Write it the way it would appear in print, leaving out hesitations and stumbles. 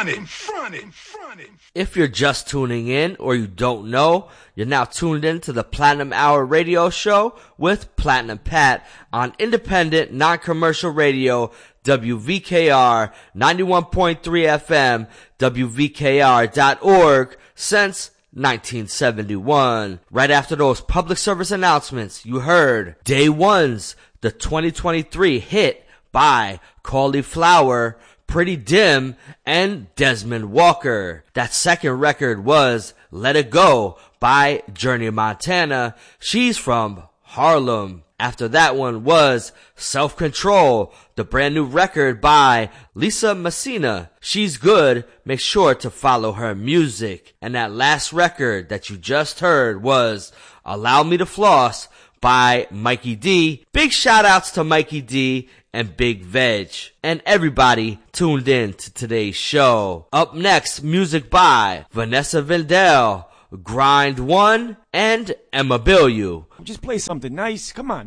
If you're just tuning in or you don't know, you're now tuned in to the Platinum Hour radio show with Platinum Pat on independent, non-commercial radio, WVKR 91.3 FM, WVKR.org since 1971. Right after those public service announcements, you heard Day One's the 2023 hit by Cauliflower, Pretty Dim, and Desmond Walker. That second record was Let It Go by Journey Montana. She's from Harlem. After that one was Self Control, the brand new record by Lisa Messina. She's good. Make sure to follow her music. And that last record that you just heard was Allow Me to Floss by Mikey D. Big shout outs to Mikey D and Big Veg and everybody tuned in to today's show. Up next, music by Vanessa Vendel, Grind One, and Emma Billiou. Just play something nice. Come on.